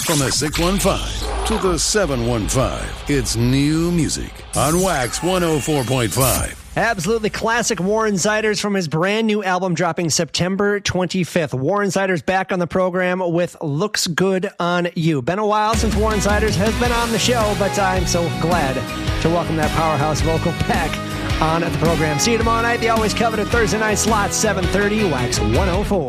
From the 615 to the 715, it's new music on Wax 104.5. Absolutely classic Warren Zeiders from his brand new album dropping September 25th. Warren Zeiders back on the program with Looks Good on You. Been a while since Warren Zeiders has been on the show, but I'm so glad to welcome that powerhouse vocal back on the program. See you tomorrow night. The always coveted Thursday night slot, 7:30, Wax 104.